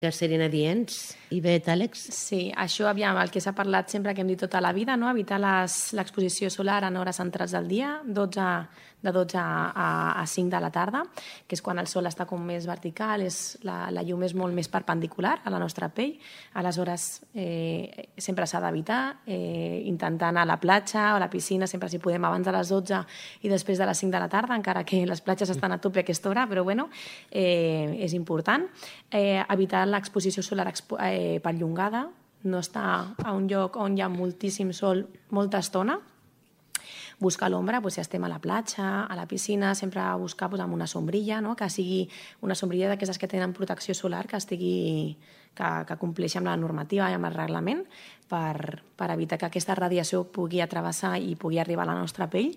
Que serien adients. I bé, Àlex? Sí, això aviam, el que s'ha parlat sempre que hem dit tota la vida, no? Evitar l'exposició solar en hores centrals del dia, de 12 a 5 de la tarda, que és quan el sol està com més vertical, la llum és molt més perpendicular a la nostra pell, aleshores sempre s'ha d'evitar, intentar anar a la platja o a la piscina, sempre si podem abans de les 12 i després de les 5 de la tarda, encara que les platges estan a tope a aquesta hora, però bueno, és important. Evitar l'exposició solar perllongada, no estar a un lloc on hi ha moltíssim sol molta estona, buscar l'ombra, si estem a la platja, a la piscina, sempre buscar amb una sombrilla, que sigui una sombrilla d'aquestes que tenen protecció solar, que compleixi amb la normativa i amb el reglament per evitar que aquesta radiació pugui travessar i pugui arribar a la nostra pell.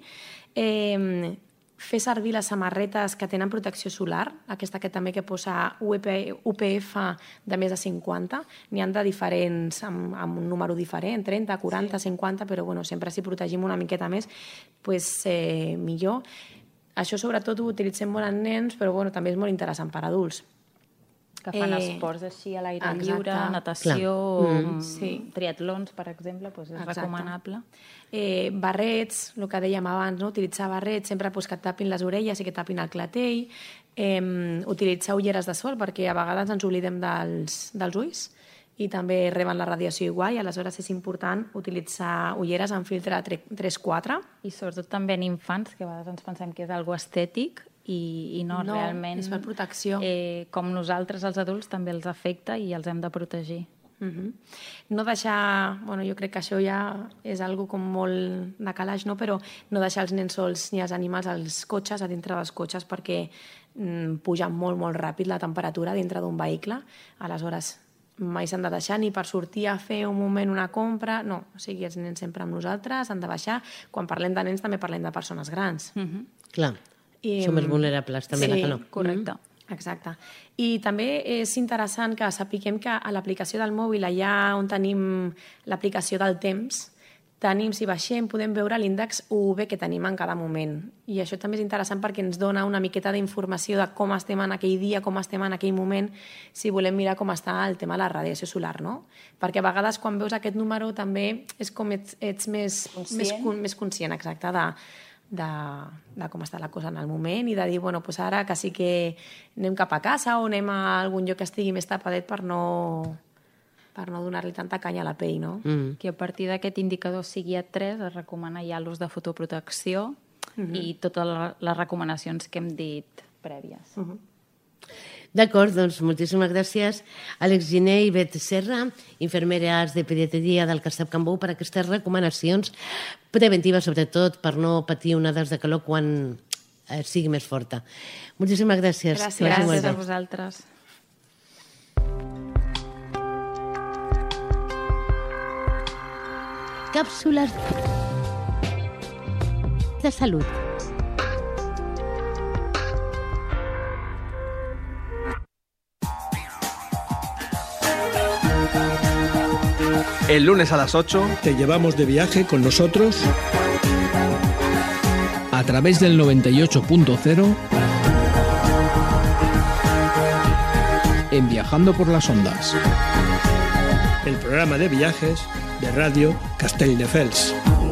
Fer servir les samarretes que tenen protecció solar, aquesta que també que posa UPF de més de 50, n'hi ha de diferents, amb un número diferent, 30, 40, 50, però bueno, sempre si protegim una miqueta més, millor. Això sobretot ho utilitzem molt en nens, però bueno, també és molt interessant per adults. Que fan esports així a l'aire lliure, natació, triatlons, per exemple, és recomanable. Barrets, el que dèiem abans, utilitzar barrets, sempre que et tapin les orelles i que tapin el clatell, utilitzar ulleres de sol, perquè a vegades ens oblidem dels ulls i també reben la radiació igual, i aleshores és important utilitzar ulleres amb filtre 3-4. I sobretot també en infants, que a vegades ens pensem que és algo estètic, i no, realment... és per protecció. Com nosaltres, els adults, també els afecta i els hem de protegir. No deixar... jo crec que això ja és algo com molt de calaix, però no deixar els nens sols ni els animals als cotxes, a dintre dels cotxes, perquè puja molt, molt ràpid la temperatura dintre d'un vehicle. Aleshores, mai s'han de deixar ni per sortir a fer un moment una compra, no. O sigui, els nens sempre amb nosaltres, han de baixar. Quan parlem de nens també parlem de persones grans. Clar. Som més vulnerables, també, sí, que no. Correcte. Exacte. I també és interessant que sapiguem que a l'aplicació del mòbil, allà on tenim l'aplicació del temps, si baixem podem veure l'índex UV que tenim en cada moment. I això també és interessant perquè ens dona una miqueta d'informació de com estem en aquell dia, com estem en aquell moment, si volem mirar com està el tema de la radiació solar, no? Perquè a vegades quan veus aquest número també és com ets més conscient, exacte, de com està la cosa en el moment i de dir, ara que sí que anem cap a casa o anem a algun lloc que estigui més tapadet per no donar-li tanta canya a la pell, no? Que a partir d'aquest indicador sigui a 3 es recomana ja l'ús de fotoprotecció i totes les recomanacions que hem dit prèvies. D'acord, doncs moltíssimes gràcies Àlex Giner i Bet Serra, infermeres de pediatria del CARSAP Can Bou, per aquestes recomanacions preventives, sobretot per no patir onades de calor quan sigui més forta. Moltíssimes gràcies. Gràcies a vosaltres. Càpsules de salut. El lunes a las 8 te llevamos de viaje con nosotros a través del 98.0 en Viajando por las Ondas, el programa de viajes de Radio Castelldefels.